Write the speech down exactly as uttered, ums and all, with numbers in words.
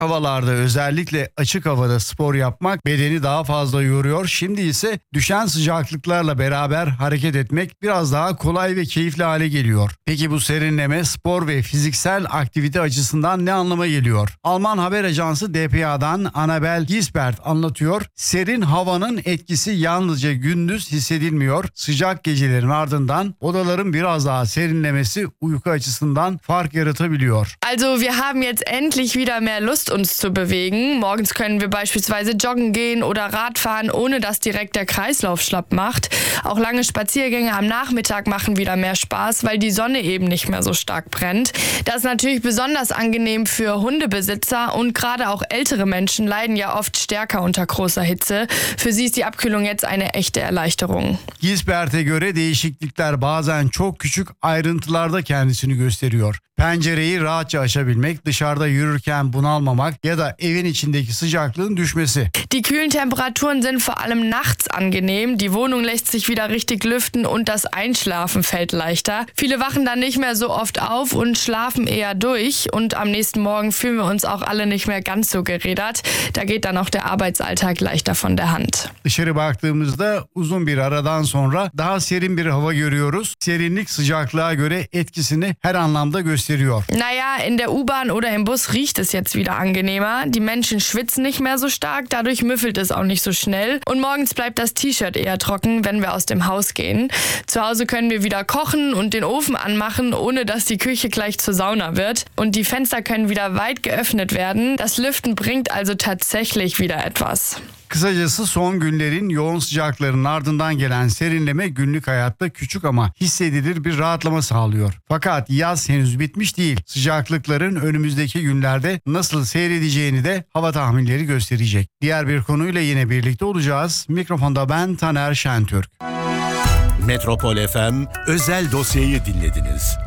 havalarda özellikle açık havada spor yapmak bedeni daha fazla yoruyor. Şimdi ise düşen sıcaklıklarla beraber hareket etmek biraz daha kolay ve keyifli hale geliyor. Peki bu serinleme spor ve fiziksel aktivite açısından ne anlama geliyor? Alman haber ajansı D P A'dan Annabel Gisbert anlatıyor. Serin havanın etkisi yalnızca gündüz hissedilmiyor. Sıcak gecelerin ardından odaların biraz daha serinlemesi uyku açısından fark yaratabiliyor. Also wir haben jetzt endlich wieder mehr Lust uns zu bewegen. Morgens können wir beispielsweise joggen gehen oder Radfahren, ohne dass direkt der Kreislauf schlapp macht. Auch lange Spaziergänge am Nachmittag machen wieder mehr Spaß, weil die Sonne eben nicht mehr so stark brennt. Das ist natürlich besonders angenehm für Hundebesitzer und gerade auch ältere Menschen leiden ja oft stärker unter großer Hitze. Für sie ist die Abkühlung jetzt eine echte Erleichterung. Gisbert'e göre değişiklikler bazen çok küçük ayrıntılarda kendisini gösteriyor. Pencereyi rahatça açabilmek, dışarıda yürürken bunalmamak ya da evin içindeki sıcaklığın düşmesi. Die kühlen Temperaturen sind vor allem nachts angenehm. Die Wohnung lässt sich wieder richtig lüften und das Einschlafen fällt leichter. Viele wachen dann nicht mehr so oft auf und schlafen eher durch. Und am nächsten Morgen fühlen wir uns auch alle nicht mehr ganz so gerädert. Da geht dann auch der Arbeitsalltag leichter von der Hand. Dışarı baktığımızda uzun bir aradan sonra daha serin bir hava görüyoruz. Serinlik sıcaklığa göre etkisini her anlamda gösteriyor. Naja, in der U-Bahn oder im Bus riecht es jetzt wieder angenehmer. Die Menschen schwitzen nicht mehr so stark, dadurch müffelt es auch nicht so schnell. Und morgens bleibt das T-Shirt eher trocken, wenn wir aus dem Haus gehen. Zu Hause können wir wieder kochen und den Ofen anmachen, ohne dass die Küche gleich zur Sauna wird. Und die Fenster können wieder weit geöffnet werden. Das Lüften bringt also tatsächlich wieder etwas. Kısacası son günlerin yoğun sıcakların ardından gelen serinleme günlük hayatta küçük ama hissedilir bir rahatlama sağlıyor. Fakat yaz henüz bitmiş değil. Sıcaklıkların önümüzdeki günlerde nasıl seyredeceğini de hava tahminleri gösterecek. Diğer bir konuyla yine birlikte olacağız. Mikrofonda ben Taner Şentürk. Metropol F M özel dosyayı dinlediniz.